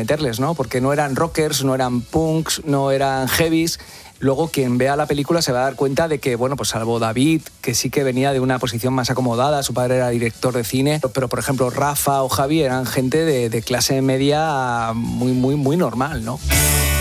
meterles, ¿no? Porque no eran rockers, no eran punks, no eran heavies. Luego quien vea la película se va a dar cuenta de que, bueno, pues salvo David, que sí que venía de una posición más acomodada, su padre era director de cine, pero por ejemplo Rafa o Javi eran gente de clase media muy, muy, muy normal, ¿no?